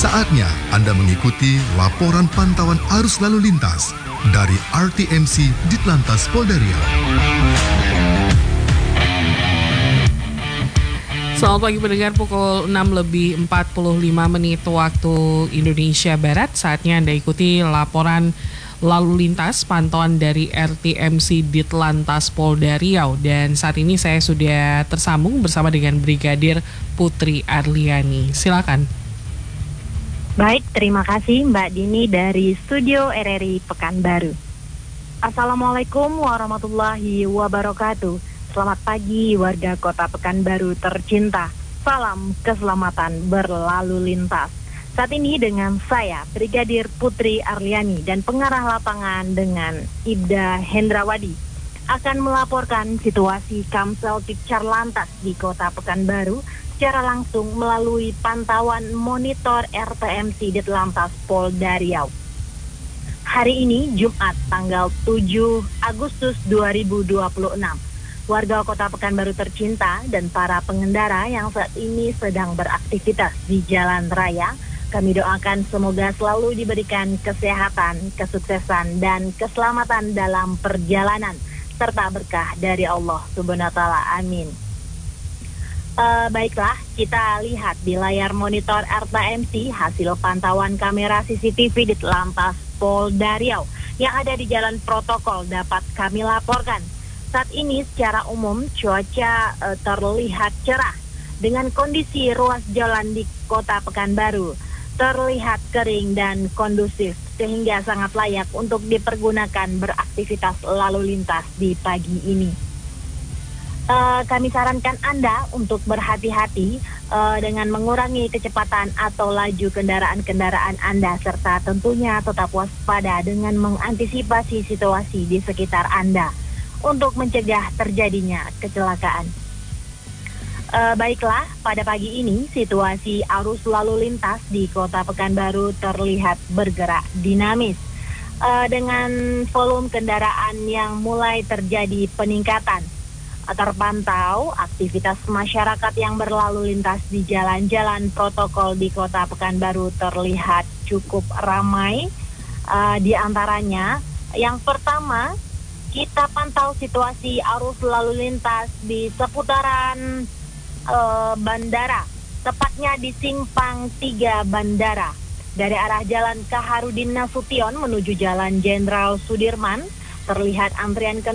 Saatnya Anda mengikuti laporan pantauan arus lalu lintas dari RTMC Ditlantas Polda Riau. Selamat pagi pendengar, pukul 6:45 waktu Indonesia Barat. Saatnya Anda ikuti laporan lalu lintas pantauan dari RTMC Ditlantas Polda Riau. Dan saat ini saya sudah tersambung bersama dengan Brigadir Putri Arliani. Silakan. Baik, terima kasih Mbak Dini dari Studio RRI Pekanbaru. Assalamualaikum warahmatullahi wabarakatuh. Selamat pagi warga kota Pekanbaru tercinta. Salam keselamatan berlalu lintas. Saat ini dengan saya, Brigadir Putri Arliani, dan pengarah lapangan dengan Ibda Hendrawadi akan melaporkan situasi Kamsel Tikcar Lantas di kota Pekanbaru secara langsung melalui pantauan monitor RTMC Ditlantas Polda Riau. Hari ini Jumat tanggal 7 Agustus 2026. Warga kota Pekanbaru tercinta dan para pengendara yang saat ini sedang beraktivitas di jalan raya, kami doakan semoga selalu diberikan kesehatan, kesuksesan, dan keselamatan dalam perjalanan, serta berkah dari Allah Subhanahu wa Ta'ala. Amin. Baiklah, kita lihat di layar monitor RTMC hasil pantauan kamera CCTV di Ditlantas Polda Riau yang ada di Jalan Protokol dapat kami laporkan. Saat ini secara umum cuaca terlihat cerah dengan kondisi ruas jalan di kota Pekanbaru terlihat kering dan kondusif sehingga sangat layak untuk dipergunakan beraktivitas lalu lintas di pagi ini. Kami sarankan Anda untuk berhati-hati dengan mengurangi kecepatan atau laju kendaraan-kendaraan Anda, serta tentunya tetap waspada dengan mengantisipasi situasi di sekitar Anda untuk mencegah terjadinya kecelakaan. Baiklah, pada pagi ini situasi arus lalu lintas di kota Pekanbaru terlihat bergerak dinamis dengan volume kendaraan yang mulai terjadi peningkatan. Terpantau aktivitas masyarakat yang berlalu lintas di jalan-jalan protokol di kota Pekanbaru terlihat cukup ramai. Di antaranya, yang pertama, kita pantau situasi arus lalu lintas di seputaran bandara, tepatnya di Simpang 3 Bandara. Dari arah Jalan Kaharudin Nasution menuju Jalan Jenderal Sudirman, terlihat antrian kendaraan